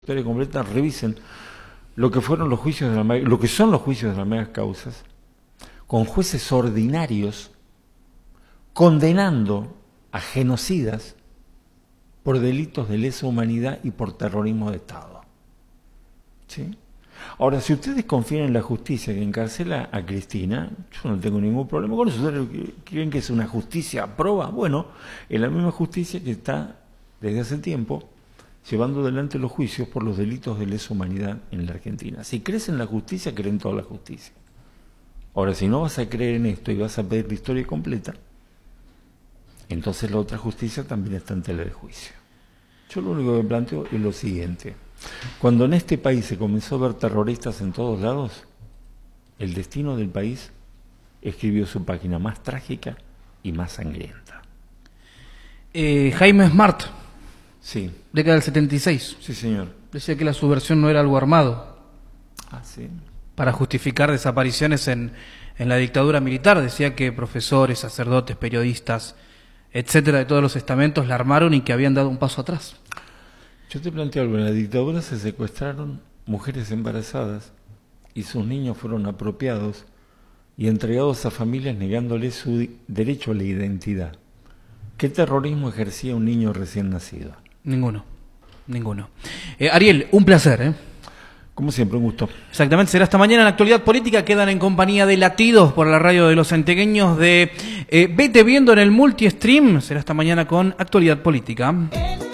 Historia completa, revisen lo que fueron los juicios de la lo que son los juicios de las megas causas, con jueces ordinarios condenando a genocidas por delitos de lesa humanidad y por terrorismo de Estado. ¿Sí? Ahora, si ustedes confían en la justicia que encarcela a Cristina, yo no tengo ningún problema con eso. ¿Ustedes creen que es una justicia proba? Bueno, es la misma justicia que está desde hace tiempo llevando adelante los juicios por los delitos de lesa humanidad en la Argentina. Si crees en la justicia, creen en toda la justicia. Ahora, si no vas a creer en esto y vas a pedir la historia completa, entonces la otra justicia también está en tela de juicio. Yo lo único que planteo es lo siguiente. Cuando en este país se comenzó a ver terroristas en todos lados, el destino del país escribió su página más trágica y más sangrienta. Jaime Smart, Sí. década del 76, Sí, señor. decía que la subversión no era algo armado Ah, sí. para justificar desapariciones en la dictadura militar. Decía que profesores, sacerdotes, periodistas, etcétera, de todos los estamentos la armaron y que habían dado un paso atrás. Yo te planteo algo. En la dictadura se secuestraron mujeres embarazadas y sus niños fueron apropiados y entregados a familias negándoles su derecho a la identidad. ¿Qué terrorismo ejercía un niño recién nacido? Ninguno. Ariel, un placer, Como siempre, un gusto. Exactamente, será hasta mañana en la Actualidad Política. Quedan en compañía de Latidos por la radio de los santiagueños de Vete Viendo en el Multistream. Será hasta mañana con Actualidad Política.